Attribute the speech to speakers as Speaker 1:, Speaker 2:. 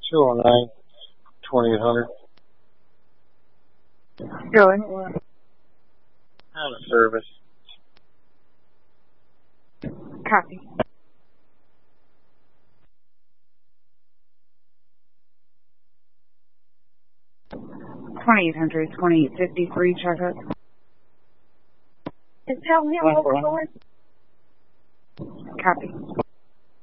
Speaker 1: 209, 2800.
Speaker 2: Go ahead.
Speaker 1: Out of service.
Speaker 2: Copy. $2,800, 2853, check it.
Speaker 3: And tell him what we're going.
Speaker 2: Copy.